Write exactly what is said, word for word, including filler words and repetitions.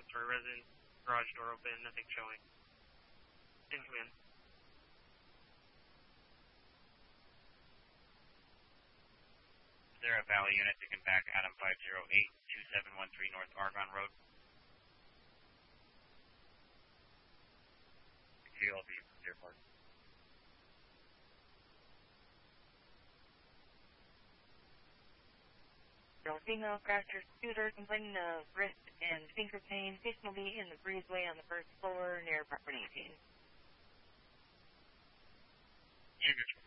story residence, garage door open, nothing showing. Didn't come in. Is there a Valley unit taken back Adam five zero eight two seven one three North Argonne Road? G L B from Deerpark. Female crasher scooter complaining of wrist and finger pain. Patient will be in the breezeway on the first floor near property eighteen. Units